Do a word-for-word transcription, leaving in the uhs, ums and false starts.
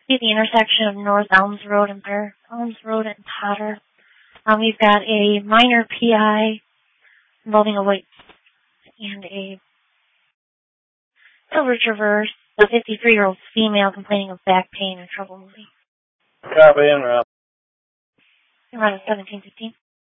At the intersection of North Elms Road and Bear, Elms Road and Potter. Um, we've got a minor P I involving a white and a silver Traverse. A fifty-three-year-old female complaining of back pain and trouble moving. Copy, en route. Around seventeen fifteen.